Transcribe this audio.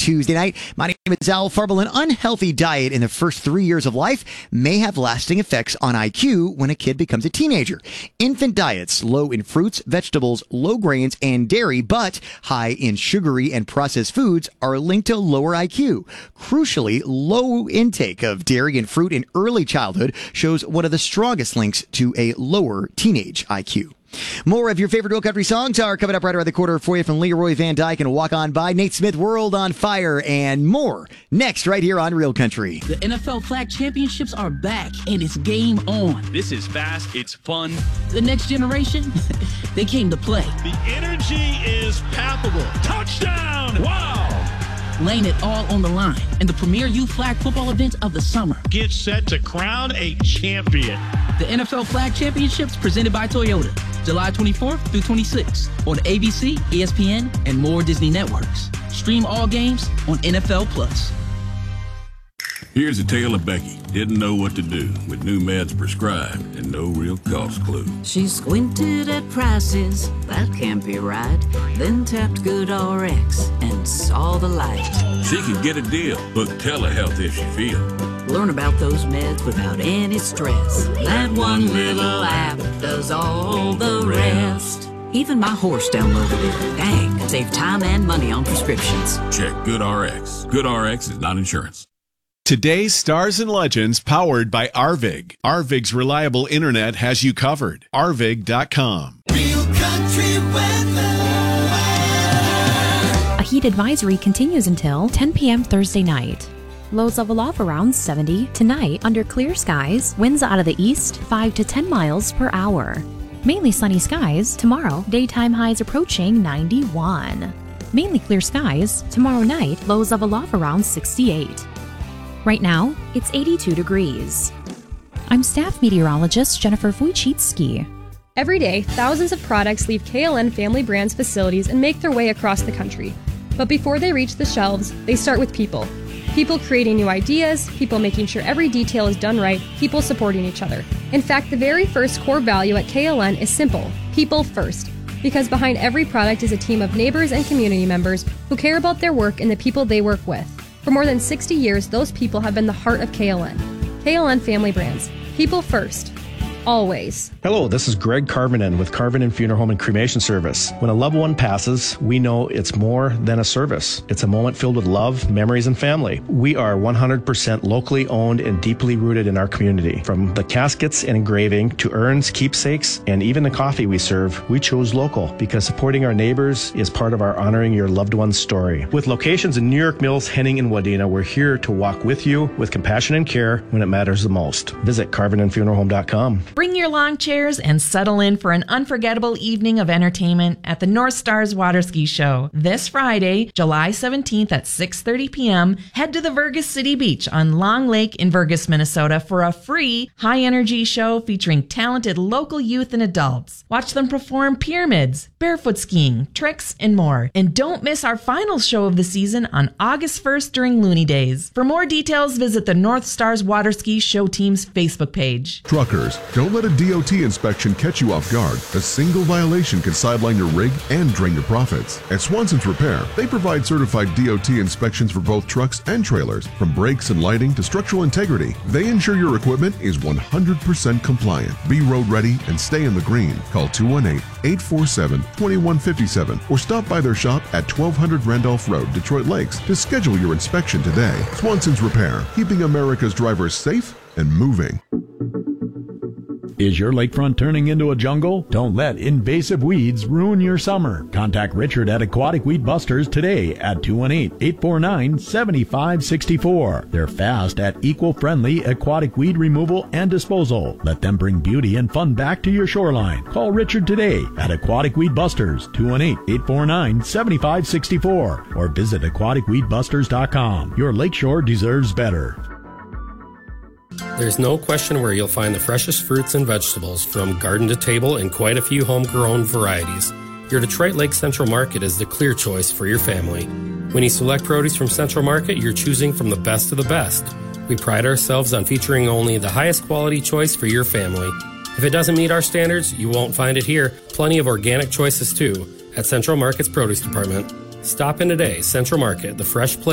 Tuesday night. My name is Al Farble. An unhealthy diet in the first 3 years of life may have lasting effects on IQ when a kid becomes a teenager. Infant diets, low in fruits, vegetables, low grains, and dairy, but high in sugary and processed foods are linked to lower IQ. Crucially, low intake of dairy and fruit in early childhood shows one of the strongest links to a lower teenage IQ. More of your favorite Real Country songs are coming up right around the corner for you from Leroy Van Dyke and Walk On By, Nate Smith, World on Fire, and more next right here on Real Country. The NFL Flag Championships are back, and it's game on. This is fast, it's fun. The next generation, they came to play. The energy is palpable. Touchdown! Wow! Laying it all on the line in the premier youth flag football event of the summer. Get set to crown a champion. The NFL Flag Championships presented by Toyota, July 24th through 26th on ABC, ESPN, and more Disney networks. Stream all games on NFL Plus. Here's a tale of Becky. Didn't know what to do with new meds prescribed and no real cost clue. She squinted at prices, that can't be right. Then tapped GoodRx and saw the light. She could get a deal, book telehealth if she feels. Learn about those meds without any stress. That one little app does all the rest. Even my horse downloaded it. Dang, save time and money on prescriptions. Check GoodRx. GoodRx is not insurance. Today's Stars and Legends powered by Arvig. Arvig's reliable internet has you covered. Arvig.com. Real Country weather. A heat advisory continues until 10 p.m. Thursday night. Lows level off around 70. Tonight, under clear skies, winds out of the east 5 to 10 miles per hour. Mainly sunny skies. Tomorrow, daytime highs approaching 91. Mainly clear skies. Tomorrow night, lows level off around 68. Right now, it's 82 degrees. I'm staff meteorologist Jennifer Wojcicki. Every day, thousands of products leave KLN Family Brands facilities and make their way across the country. But before they reach the shelves, they start with people. People creating new ideas, people making sure every detail is done right, people supporting each other. In fact, the very first core value at KLN is simple: people first. Because behind every product is a team of neighbors and community members who care about their work and the people they work with. For more than 60 years, those people have been the heart of KLN. KLN Family Brands. People first. Always. Hello, this is Greg Carvinen with Carvinen Funeral Home and Cremation Service. When a loved one passes, we know it's more than a service. It's a moment filled with love, memories, and family. We are 100% locally owned and deeply rooted in our community. From the caskets and engraving to urns, keepsakes, and even the coffee we serve, we chose local because supporting our neighbors is part of our honoring your loved one's story. With locations in New York Mills, Henning, and Wadena, we're here to walk with you with compassion and care when it matters the most. Visit CarvinenFuneralHome.com. Bring your lawn chairs and settle in for an unforgettable evening of entertainment at the North Stars Water Ski Show. This Friday, July 17th at 6:30 p.m., head to the Vergas City Beach on Long Lake in Vergas, Minnesota for a free high-energy show featuring talented local youth and adults. Watch them perform pyramids, barefoot skiing, tricks, and more. And don't miss our final show of the season on August 1st during Looney Days. For more details, visit the North Stars Water Ski Show team's Facebook page. Truckers, don't let a DOT inspection catch you off guard. A single violation can sideline your rig and drain your profits. At Swanson's Repair, they provide certified DOT inspections for both trucks and trailers. From brakes and lighting to structural integrity, they ensure your equipment is 100% compliant. Be road ready and stay in the green. Call 218-847-2157 or stop by their shop at 1200 Randolph Road, Detroit Lakes to schedule your inspection today. Swanson's Repair, keeping America's drivers safe and moving. Is your lakefront turning into a jungle? Don't let invasive weeds ruin your summer. Contact Richard at Aquatic Weed Busters today at 218-849-7564. They're fast at eco-friendly aquatic weed removal and disposal. Let them bring beauty and fun back to your shoreline. Call Richard today at Aquatic Weed Busters, 218-849-7564, or visit aquaticweedbusters.com. Your lakeshore deserves better. There's no question where you'll find the freshest fruits and vegetables from garden to table and quite a few homegrown varieties. Your Detroit Lake Central Market is the clear choice for your family. When you select produce from Central Market, you're choosing from the best of the best. We pride ourselves on featuring only the highest quality choice for your family. If it doesn't meet our standards, you won't find it here. Plenty of organic choices too at Central Market's Produce Department. Stop in today. Central Market, the fresh place